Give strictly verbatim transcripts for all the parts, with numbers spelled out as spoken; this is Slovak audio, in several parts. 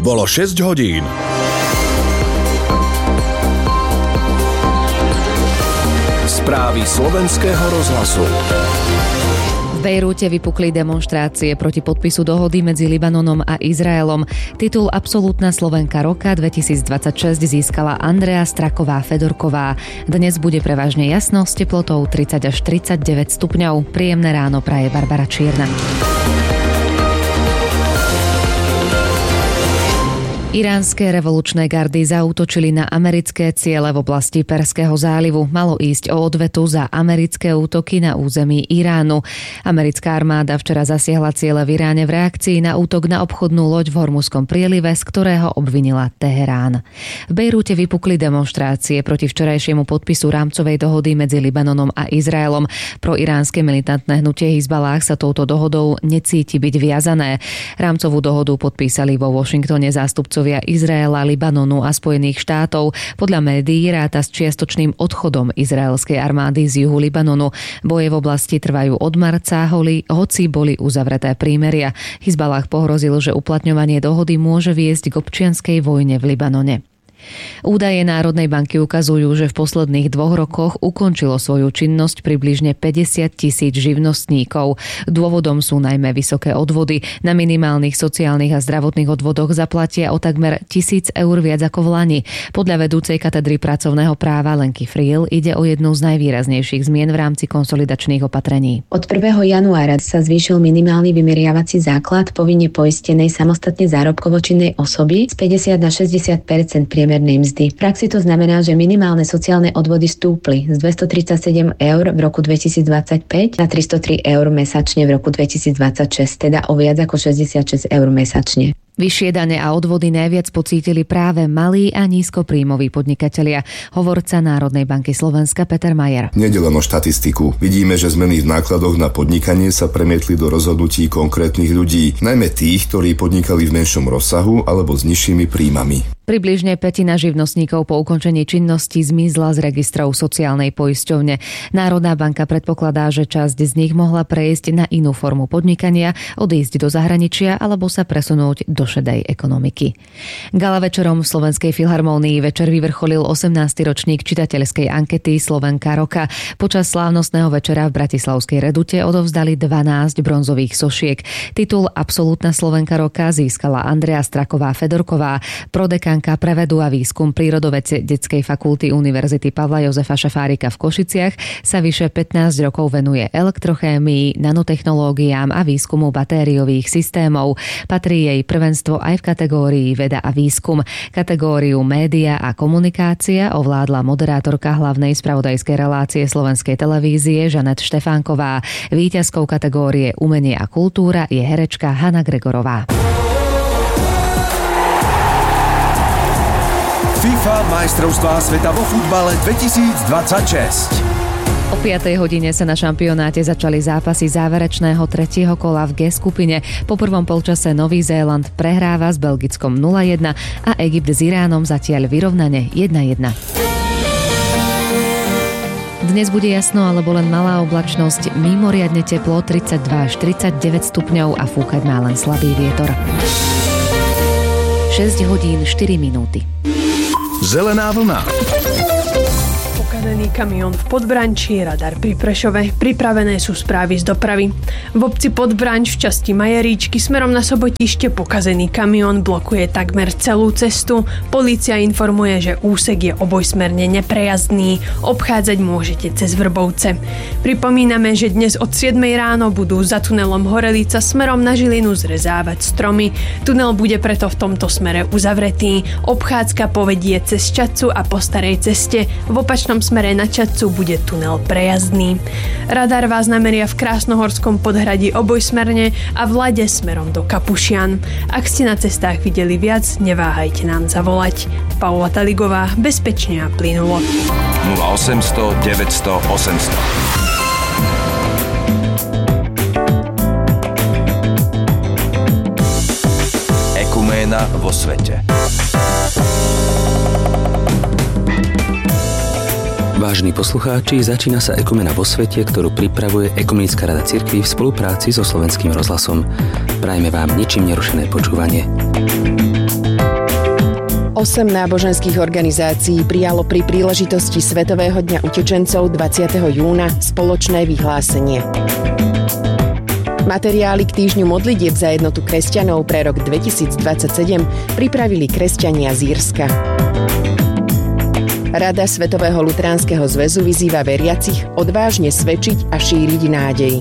Bolo šesť hodín. Správy slovenského rozhlasu. V Bejrúte vypukli demonštrácie proti podpisu dohody medzi Libanonom a Izraelom. Titul Absolútna Slovenka roka dvetisícdvadsaťšesť získala Andrea Straková-Fedorková. Dnes bude prevažne jasno s teplotou tridsať až tridsaťdeväť stupňov. Príjemné ráno praje Barbara Čierna. Iránske revolučné gardy zaútočili na americké ciele v oblasti Perského zálivu. Malo ísť o odvetu za americké útoky na území Iránu. Americká armáda včera zasiahla ciele v Iráne v reakcii na útok na obchodnú loď v Hormuzskom prielive, z ktorého obvinila Teherán. V Bejrúte vypukli demonštrácie proti včerajšiemu podpisu rámcovej dohody medzi Libanonom a Izraelom. Pro iránske militantné hnutie Hizballáh sa touto dohodou necíti byť viazané. Rámcovú dohodu podpísali vo Washingtone zástupcovia Izraela, Libanonu a Spojených štátov. Podľa médií ráta s čiastočným odchodom izraelskej armády z juhu Libanonu. Boje v oblasti trvajú od marca, hoci boli uzavreté prímeria. Hizballáh pohrozil, že uplatňovanie dohody môže viesť k občianskej vojne v Libanone. Údaje Národnej banky ukazujú, že v posledných dvoch rokoch ukončilo svoju činnosť približne päťdesiat tisíc živnostníkov. Dôvodom sú najmä vysoké odvody. Na minimálnych sociálnych a zdravotných odvodoch zaplatia o takmer tisíc eur viac ako v lani. Podľa vedúcej katedry pracovného práva Lenky Friel ide o jednu z najvýraznejších zmien v rámci konsolidačných opatrení. Od prvého januára sa zvýšil minimálny vymeriavací základ povinne poistenej samostatne zárobkovo činnej osoby z päťdesiat na šesťdesiat percent priemernej mzdy. V praxi to znamená, že minimálne sociálne odvody stúpli z dvestotridsaťsedem eur v roku dvetisícdvadsaťpäť na tristotri eur mesačne v roku dvetisícdvadsaťšesť, teda o viac ako šesťdesiatšesť eur mesačne. Vyššie dane a odvody najviac pocítili práve malí a nízkopríjmoví podnikatelia. Hovorca Národnej banky Slovenska Peter Majer. Nejde len o štatistiku. Vidíme, že zmeny v nákladoch na podnikanie sa premietli do rozhodnutí konkrétnych ľudí, najmä tých, ktorí podnikali v menšom rozsahu alebo s nižšími príjmami. Približne pätina živnostníkov po ukončení činnosti zmizla z registrov sociálnej poisťovne. Národná banka predpokladá, že časť z nich mohla prejsť na inú formu podnikania, odísť do zahraničia alebo sa presunúť do šedej ekonomiky. Gala večerom v Slovenskej filharmónii večer vyvrcholil osemnásty ročník čitateľskej ankety Slovenka roka. Počas slávnostného večera v Bratislavskej Redute odovzdali dvanásť bronzových sošiek. Titul Absolútna Slovenka roka získala Andrea Straková-Fedorková, prodekán pre vedu a výskum Prírodovedeckej fakulty Univerzity Pavla Jozefa Šafárika v Košiciach, sa vyše pätnásť rokov venuje elektrochémii, nanotechnológiám a výskumu batériových systémov. Patrí jej prvenstvo aj v kategórii veda a výskum. Kategóriu média a komunikácia ovládla moderátorka hlavnej spravodajskej relácie Slovenskej televízie Žanet Štefánková. Víťazkou kategórie umenie a kultúra je herečka Hanna Gregorová. FIFA majstrovstvá sveta vo futbale dvetisícdvadsaťšesť. O piatej hodine sa na šampionáte začali zápasy záverečného tretieho kola v G skupine. Po prvom polčase Nový Zéland prehráva s Belgickom nula jedna a Egypt s Iránom zatiaľ vyrovnane jedna jedna. Dnes bude jasno alebo len malá oblačnosť, mimoriadne teplo tridsaťdva až tridsaťdeväť stupňov a fúkať má len slabý vietor. šesť hodín štyri minúty. Zelená vlna. Pokazený kamión v Podbranči, radar pri Prešove, pripravené sú správy z dopravy. V obci Podbranč v časti Majeríčky smerom na Sobotište pokazený kamión blokuje takmer celú cestu. Polícia informuje, že úsek je obojsmerne neprejazdný. Obchádzať môžete cez Vrbovce. Pripomíname, že dnes od siedmej ráno budú za tunelom Horelica smerom na Žilinu zrezávať stromy. Tunel bude preto v tomto smere uzavretý. Obchádzka povedie cez Čadcu a po starej ceste. V opačnom smere na Čadcu bude tunel prejazdný. Radar vás nameria v Krásnohorskom podhradí obojsmerne a v Lade smerom do Kapušian. Ak ste na cestách videli viac, neváhajte nám zavolať. Paula Taligová, bezpečne a plynulo. nula osemsto deväťsto osemsto. Ekuména vo svete. Vážení poslucháči, začína sa Ekumena vo svete, ktorú pripravuje Ekumenická rada cirkví v spolupráci so Slovenským rozhlasom. Prajme vám ničím nerušené počúvanie. Osem náboženských organizácií prijalo pri príležitosti Svetového dňa utečencov dvadsiateho júna spoločné vyhlásenie. Materiály k týždňu modlitieb za jednotu kresťanov pre rok dvetisícdvadsaťsedem pripravili kresťania z Írska. Rada Svetového luteránskeho zväzu vyzýva veriacich odvážne svedčiť a šíriť nádej.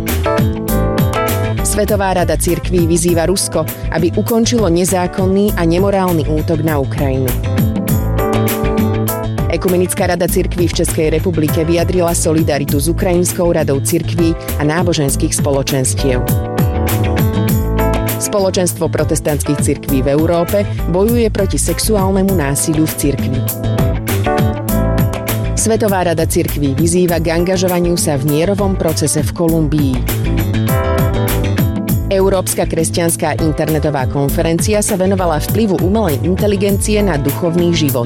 Svetová rada cirkví vyzýva Rusko, aby ukončilo nezákonný a nemorálny útok na Ukrajinu. Ekumenická rada cirkví v Českej republike vyjadrila solidaritu s Ukrajinskou radou cirkví a náboženských spoločenstiev. Spoločenstvo protestantských cirkví v Európe bojuje proti sexuálnemu násiliu v cirkvi. Svetová rada cirkví vyzýva k angažovaniu sa v mierovom procese v Kolumbii. Európska kresťanská internetová konferencia sa venovala vplyvu umelej inteligencie na duchovný život.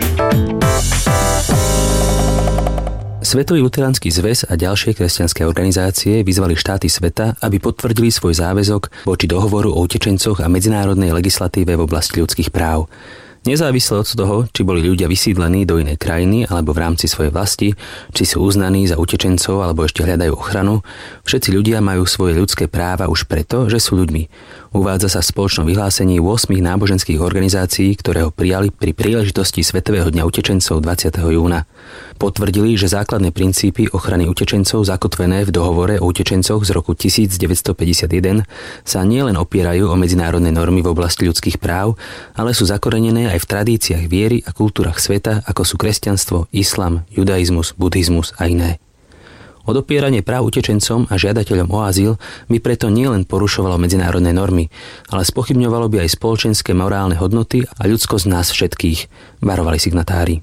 Svetový luteránsky zväz a ďalšie kresťanské organizácie vyzvali štáty sveta, aby potvrdili svoj záväzok voči dohovoru o utečencoch a medzinárodnej legislatíve v oblasti ľudských práv. Nezávisle od toho, či boli ľudia vysídlení do inej krajiny alebo v rámci svojej vlasti, či sú uznaní za utečencov alebo ešte hľadajú ochranu, všetci ľudia majú svoje ľudské práva už preto, že sú ľuďmi. Uvádza sa v spoločnom vyhlásení ôsmich náboženských organizácií, ktoré ho prijali pri príležitosti Svetového dňa utečencov dvadsiateho júna. Potvrdili, že základné princípy ochrany utečencov zakotvené v dohovore o utečencoch z roku devätnásťstopäťdesiatjeden sa nielen opierajú o medzinárodné normy v oblasti ľudských práv, ale sú zakorenené aj v tradíciách viery a kultúrach sveta, ako sú kresťanstvo, islam, judaizmus, buddhizmus a iné. Odopieranie práv utečencom a žiadateľom o azyl by preto nielen porušovalo medzinárodné normy, ale spochybňovalo by aj spoločenské morálne hodnoty a ľudskosť nás všetkých, varovali signatári.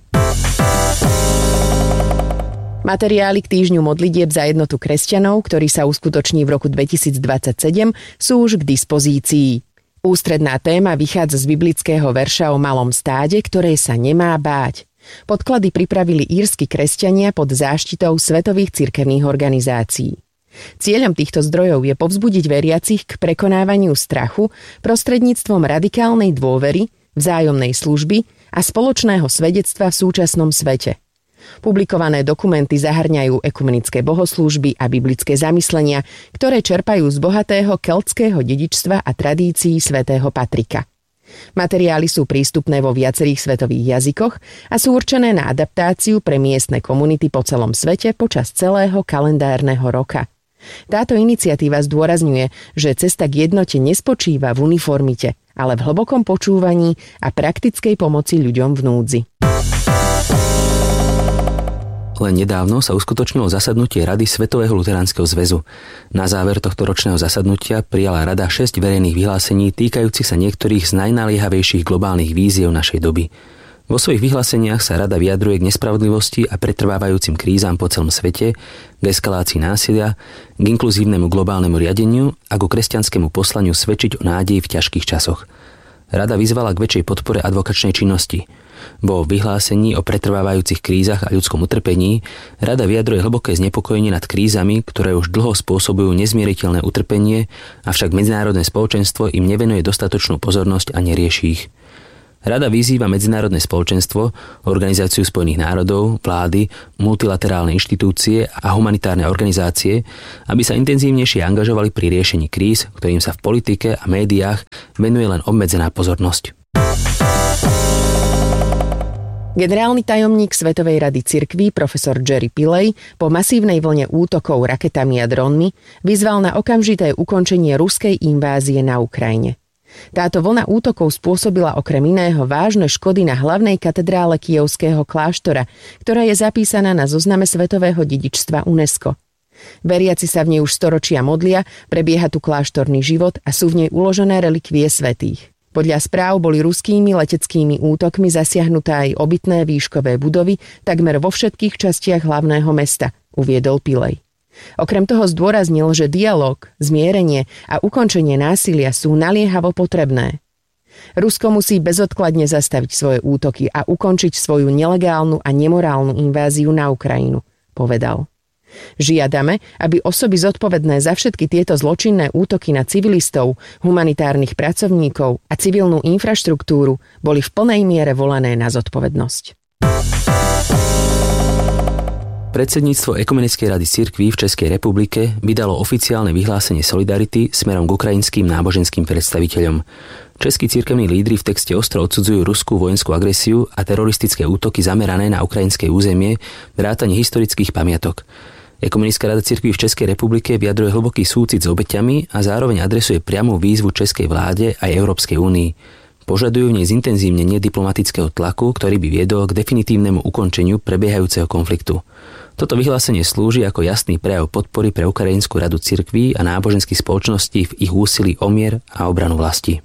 Materiály k týždňu modlitieb za jednotu kresťanov, ktorý sa uskutoční v roku dvetisícdvadsaťsedem, sú už k dispozícii. Ústredná téma vychádza z biblického verša o malom stáde, ktoré sa nemá báť. Podklady pripravili írsky kresťania pod záštitou svetových cirkevných organizácií. Cieľom týchto zdrojov je povzbudiť veriacich k prekonávaniu strachu prostredníctvom radikálnej dôvery, vzájomnej služby a spoločného svedectva v súčasnom svete. Publikované dokumenty zahrňajú ekumenické bohoslúžby a biblické zamyslenia, ktoré čerpajú z bohatého keltského dedičstva a tradícií svätého Patrika. Materiály sú prístupné vo viacerých svetových jazykoch a sú určené na adaptáciu pre miestne komunity po celom svete počas celého kalendárneho roka. Táto iniciatíva zdôrazňuje, že cesta k jednote nespočíva v uniformite, ale v hlbokom počúvaní a praktickej pomoci ľuďom v núdzi. Len nedávno sa uskutočnilo zasadnutie Rady Svetového luteránskeho zväzu. Na záver tohto ročného zasadnutia prijala Rada šesť verejných vyhlásení týkajúcich sa niektorých z najnaliehavejších globálnych víziev našej doby. Vo svojich vyhláseniach sa Rada vyjadruje k nespravodlivosti a pretrvávajúcim krízam po celom svete, k eskalácii násilia, k inkluzívnemu globálnemu riadeniu a ku kresťanskému poslaniu svedčiť o nádeji v ťažkých časoch. Rada vyzvala k väčšej podpore advokačnej činnosti. Vo vyhlásení o pretrvávajúcich krízach a ľudskom utrpení Rada vyjadruje hlboké znepokojenie nad krízami, ktoré už dlho spôsobujú nezmieriteľné utrpenie, avšak medzinárodné spoločenstvo im nevenuje dostatočnú pozornosť a nerieši ich. Rada vyzýva medzinárodné spoločenstvo, Organizáciu spojených národov, vlády, multilaterálne inštitúcie a humanitárne organizácie, aby sa intenzívnejšie angažovali pri riešení kríz, ktorým sa v politike a médiách venuje len obmedzená pozornosť. Generálny tajomník Svetovej rady cirkví profesor Jerry Pillay po masívnej vlne útokov raketami a dronmi vyzval na okamžité ukončenie ruskej invázie na Ukrajine. Táto vlna útokov spôsobila okrem iného vážne škody na hlavnej katedrále Kyjevského kláštora, ktorá je zapísaná na zozname svetového dedičstva UNESCO. Veriaci sa v nej už storočia modlia, prebieha tu kláštorný život a sú v nej uložené relikvie svätých. Podľa správ boli ruskými leteckými útokmi zasiahnuté aj obytné výškové budovy takmer vo všetkých častiach hlavného mesta, uviedol Pillay. Okrem toho zdôraznil, že dialóg, zmierenie a ukončenie násilia sú naliehavo potrebné. Rusko musí bezodkladne zastaviť svoje útoky a ukončiť svoju nelegálnu a nemorálnu inváziu na Ukrajinu, povedal. Žiadame, aby osoby zodpovedné za všetky tieto zločinné útoky na civilistov, humanitárnych pracovníkov a civilnú infraštruktúru boli v plnej miere volané na zodpovednosť. Predsedníctvo Ekumenickej rady cirkví v Českej republike vydalo oficiálne vyhlásenie solidarity smerom k ukrajinským náboženským predstaviteľom. Českí cirkevní lídri v texte ostro odsudzujú ruskú vojenskú agresiu a teroristické útoky zamerané na ukrajinské územie, vrátane historických pamiatok. Ekumenická rada cirkví v Českej republike vyjadruje hlboký súcit s obeťami a zároveň adresuje priamu výzvu českej vláde aj Európskej únii. Požadujú v nej zintenzívnenie diplomatického tlaku, ktorý by viedol k definitívnemu ukončeniu prebiehajúceho konfliktu. Toto vyhlásenie slúži ako jasný prejav podpory pre Ukrajinskú radu cirkví a náboženských spoločností v ich úsilí o mier a obranu vlasti.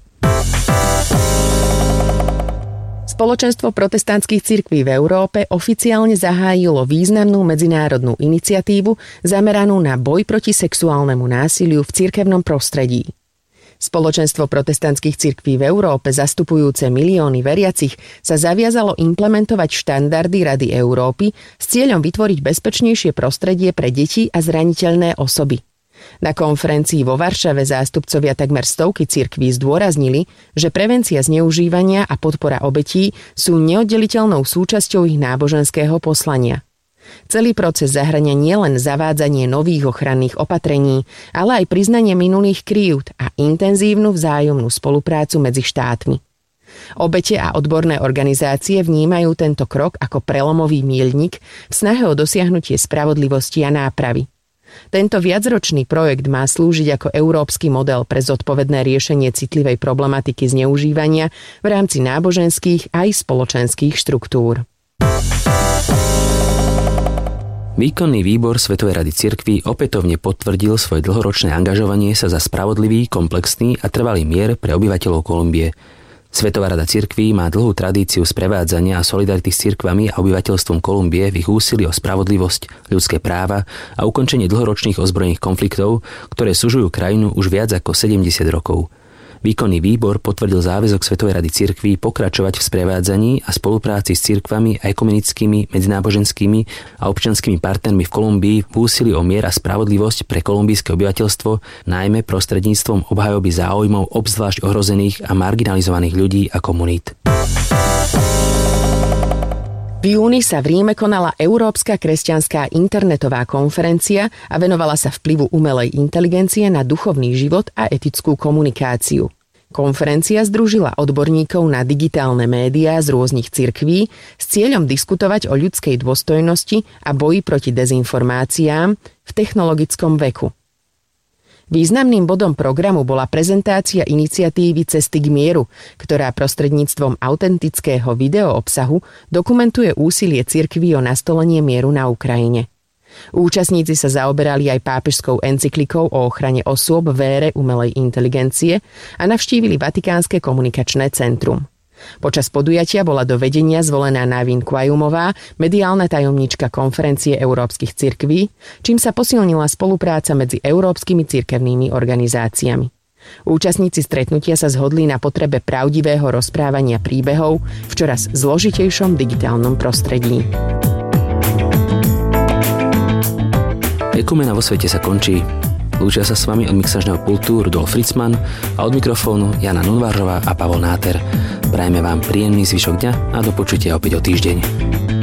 Spoločenstvo protestantských cirkví v Európe oficiálne zahájilo významnú medzinárodnú iniciatívu zameranú na boj proti sexuálnemu násiliu v cirkevnom prostredí. Spoločenstvo protestantských cirkví v Európe, zastupujúce milióny veriacich, sa zaviazalo implementovať štandardy Rady Európy s cieľom vytvoriť bezpečnejšie prostredie pre deti a zraniteľné osoby. Na konferencii vo Varšave zástupcovia takmer stovky cirkví zdôraznili, že prevencia zneužívania a podpora obetí sú neoddeliteľnou súčasťou ich náboženského poslania. Celý proces zahŕňa nielen zavádzanie nových ochranných opatrení, ale aj priznanie minulých krívd a intenzívnu vzájomnú spoluprácu medzi štátmi. Obete a odborné organizácie vnímajú tento krok ako prelomový míľnik v snahe o dosiahnutie spravodlivosti a nápravy. Tento viacročný projekt má slúžiť ako európsky model pre zodpovedné riešenie citlivej problematiky zneužívania v rámci náboženských aj spoločenských štruktúr. Výkonný výbor Svetovej rady cirkví opätovne potvrdil svoje dlhoročné angažovanie sa za spravodlivý, komplexný a trvalý mier pre obyvateľov Kolumbie. Svetová rada cirkví má dlhú tradíciu sprevádzania a solidarity s cirkvami a obyvateľstvom Kolumbie v ich úsilí o spravodlivosť, ľudské práva a ukončenie dlhoročných ozbrojených konfliktov, ktoré sužujú krajinu už viac ako sedemdesiat rokov. Výkonný výbor potvrdil záväzok Svetovej rady cirkví pokračovať v sprevádzaní a spolupráci s cirkvami a ekumenickými, medzináboženskými a občianskými partnermi v Kolumbii v úsilí o mier a spravodlivosť pre kolumbijské obyvateľstvo, najmä prostredníctvom obhajoby záujmov obzvlášť ohrozených a marginalizovaných ľudí a komunít. V júni sa v Ríme konala Európska kresťanská internetová konferencia a venovala sa vplyvu umelej inteligencie na duchovný život a etickú komunikáciu. Konferencia združila odborníkov na digitálne médiá z rôznych cirkví s cieľom diskutovať o ľudskej dôstojnosti a boji proti dezinformáciám v technologickom veku. Významným bodom programu bola prezentácia iniciatívy Cesty k mieru, ktorá prostredníctvom autentického videoobsahu dokumentuje úsilie cirkví o nastolenie mieru na Ukrajine. Účastníci sa zaoberali aj pápežskou encyklikou o ochrane osôb v ére umelej inteligencie a navštívili Vatikánske komunikačné centrum. Počas podujatia bola do vedenia zvolená Navin Quajumová, mediálna tajomníčka konferencie európskych cirkví, čím sa posilnila spolupráca medzi európskymi cirkevnými organizáciami. Účastníci stretnutia sa zhodli na potrebe pravdivého rozprávania príbehov v čoraz zložitejšom digitálnom prostredí. Ekumena vo svete sa končí. Lúčia sa s vami od mixažného pultu Rudolf Fritzman a od mikrofónu Jana Nunvářová a Pavol Náter. Prajeme vám príjemný zvyšok dňa a do počutia opäť o týždeň.